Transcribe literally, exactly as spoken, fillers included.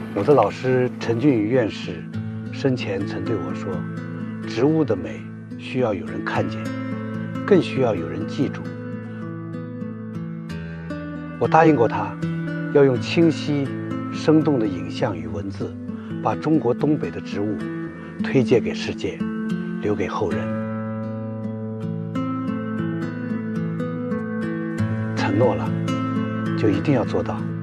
我的老师陈俊宇院士生前曾对我说，植物的美需要有人看见，更需要有人记住。我答应过他，要用清晰生动的影像与文字，把中国东北的植物推荐给世界，留给后人。承诺了，就一定要做到。